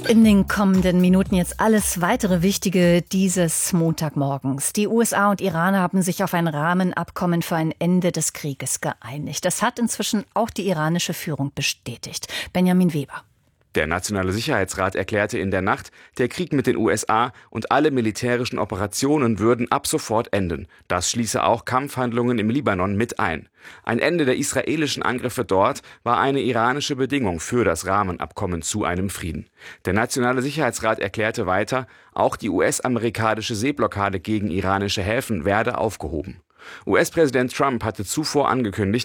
In den kommenden Minuten jetzt alles weitere Wichtige dieses Montagmorgens. Die USA und Iran haben sich auf ein Rahmenabkommen für ein Ende des Krieges geeinigt. Das hat inzwischen auch die iranische Führung bestätigt. Benjamin Weber. Der Nationale Sicherheitsrat erklärte in der Nacht, der Krieg mit den USA und alle militärischen Operationen würden ab sofort enden. Das schließe auch Kampfhandlungen im Libanon mit ein. Ein Ende der israelischen Angriffe dort war eine iranische Bedingung für das Rahmenabkommen zu einem Frieden. Der Nationale Sicherheitsrat erklärte weiter, auch die US-amerikanische Seeblockade gegen iranische Häfen werde aufgehoben. US-Präsident Trump hatte zuvor angekündigt,